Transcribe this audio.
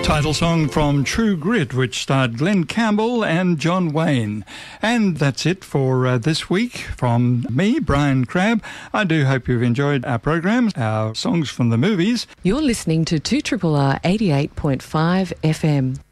Title song from True Grit, which starred Glenn Campbell and John Wayne. And that's it for this week from me, Brian Crabb. I do hope you've enjoyed our program, our songs from the movies. You're listening to 2RRR 88.5 FM.